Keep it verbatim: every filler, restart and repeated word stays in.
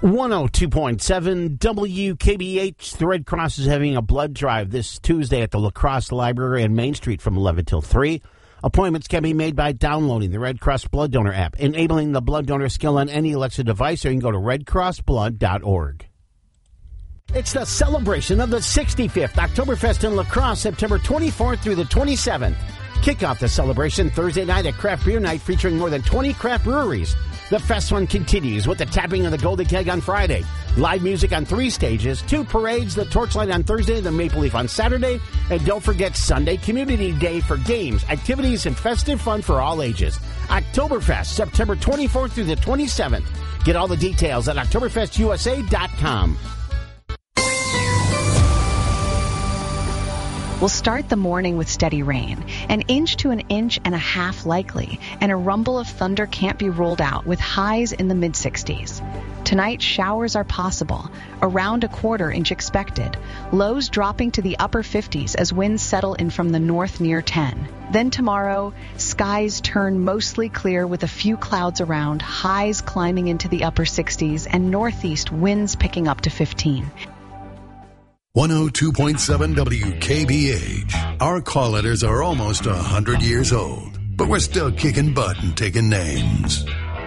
one oh two point seven W K B H. The Red Cross is having a blood drive this Tuesday at the La Crosse Library on Main Street from eleven till three. Appointments can be made by downloading the Red Cross Blood Donor app, enabling the blood donor skill on any Alexa device, or you can go to red cross blood dot org. It's the celebration of the sixty-fifth Oktoberfest in La Crosse, September twenty-fourth through the twenty-seventh. Kick off the celebration Thursday night at Craft Beer Night, featuring more than twenty craft breweries. The fest fun continues with the tapping of the Golden Keg on Friday, live music on three stages, two parades, the Torchlight on Thursday, the Maple Leaf on Saturday, and don't forget Sunday Community Day for games, activities, and festive fun for all ages. Oktoberfest, September twenty-fourth through the twenty-seventh. Get all the details at oktoberfest u s a dot com. We'll start the morning with steady rain, an inch to an inch and a half likely, and a rumble of thunder can't be ruled out with highs in the mid sixties. Tonight, showers are possible, around a quarter inch expected, lows dropping to the upper fifties as winds settle in from the north near ten. Then tomorrow, skies turn mostly clear with a few clouds around, highs climbing into the upper sixties, and northeast winds picking up to fifteen. one oh two point seven W K B H. Our call letters are almost one hundred years old, but we're still kicking butt and taking names.